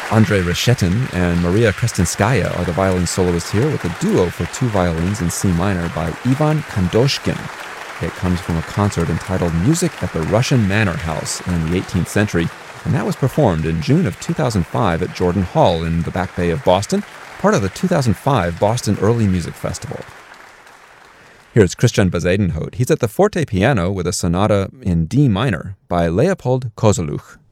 Andrei Reshetin and Maria Krestinskaya are the violin soloists here with a duo for two violins in C minor by Ivan Kandoshkin. It comes from a concert entitled Music at the Russian Manor House in the 18th century, and that was performed in June of 2005 at Jordan Hall in the Back Bay of Boston, part of the 2005 Boston Early Music Festival. Here's Christian Bezuidenhout. He's at the forte piano with a sonata in D minor by Leopold Kozeluch.